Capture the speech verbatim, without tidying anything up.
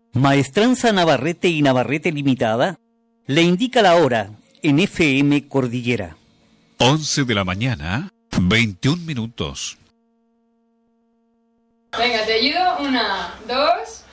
Maestranza Navarrete y Navarrete Limitada le indica la hora en F M Cordillera. once de la mañana, veintiún minutos. Venga, te ayudo. Una, dos...